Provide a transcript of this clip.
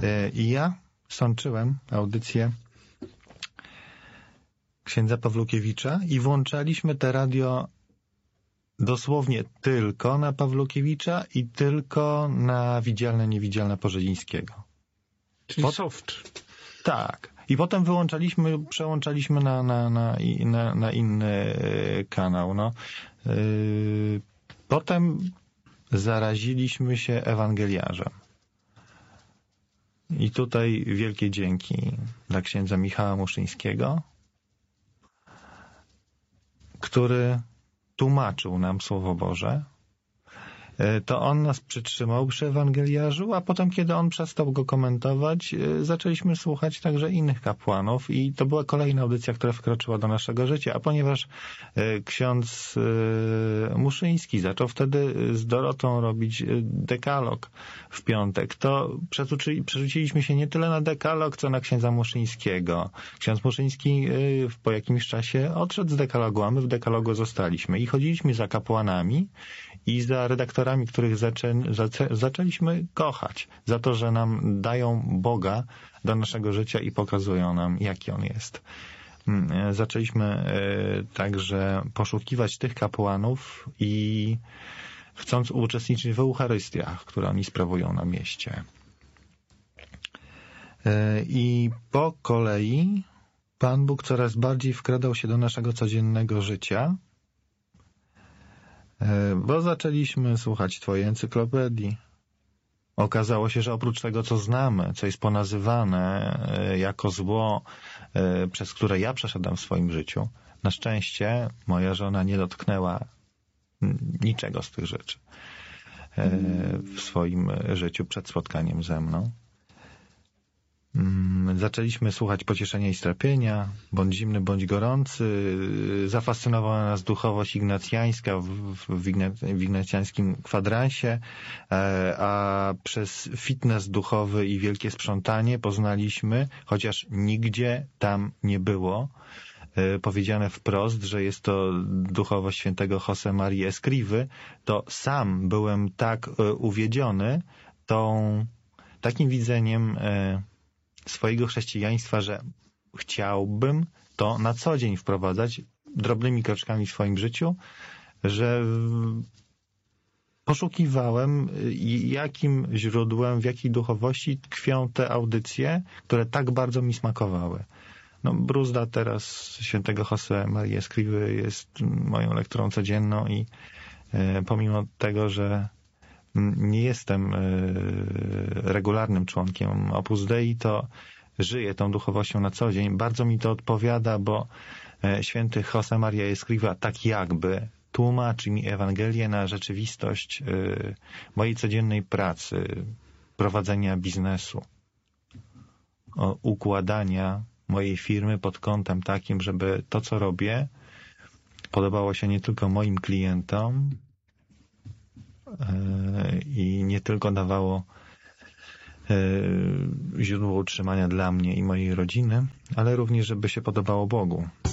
I ja sączyłem audycję księdza Pawlukiewicza i włączaliśmy te radio dosłownie tylko na Pawlukiewicza i tylko na widzialne, niewidzialne Porzezińskiego. Czyli soft. Tak. I potem przełączaliśmy na inny kanał. No. Potem zaraziliśmy się ewangeliarzem. I tutaj wielkie dzięki dla księdza Michała Muszyńskiego, który tłumaczył nam Słowo Boże. To on nas przytrzymał przy ewangeliarzu, a potem, kiedy on przestał go komentować, zaczęliśmy słuchać także innych kapłanów i to była kolejna audycja, która wkroczyła do naszego życia, a ponieważ ksiądz Muszyński zaczął wtedy z Dorotą robić dekalog w piątek, to przerzuciliśmy się nie tyle na dekalog, co na księdza Muszyńskiego. Ksiądz Muszyński po jakimś czasie odszedł z dekalogu, a my w dekalogu zostaliśmy i chodziliśmy za kapłanami i za redaktorami, których zaczęliśmy kochać, za to, że nam dają Boga do naszego życia i pokazują nam, jaki On jest. Zaczęliśmy także poszukiwać tych kapłanów i chcąc uczestniczyć w Eucharystiach, które oni sprawują na mieście. I po kolei Pan Bóg coraz bardziej wkradał się do naszego codziennego życia, bo zaczęliśmy słuchać Twojej encyklopedii. Okazało się, że oprócz tego, co znamy, co jest ponazywane jako zło, przez które ja przeszedłem w swoim życiu, na szczęście moja żona nie dotknęła niczego z tych rzeczy w swoim życiu przed spotkaniem ze mną. Zaczęliśmy słuchać Pocieszenia i Strapienia, bądź zimny, bądź gorący. Zafascynowała nas duchowość ignacjańska w ignacjańskim kwadransie, a przez fitness duchowy i wielkie sprzątanie poznaliśmy, chociaż nigdzie tam nie było powiedziane wprost, że jest to duchowość świętego José Marii Escrivy, to sam byłem tak uwiedziony takim widzeniem swojego chrześcijaństwa, że chciałbym to na co dzień wprowadzać drobnymi kroczkami w swoim życiu, że poszukiwałem, jakim źródłem, w jakiej duchowości tkwią te audycje, które tak bardzo mi smakowały. No, bruzda teraz świętego José Marii Escrivy jest moją lekturą codzienną i pomimo tego, że nie jestem regularnym członkiem Opus Dei, to żyję tą duchowością na co dzień. Bardzo mi to odpowiada, bo święty José Maria Escrivá tak jakby tłumaczy mi Ewangelię na rzeczywistość mojej codziennej pracy, prowadzenia biznesu, układania mojej firmy pod kątem takim, żeby to, co robię, podobało się nie tylko moim klientom, i nie tylko dawało źródło utrzymania dla mnie i mojej rodziny, ale również, żeby się podobało Bogu.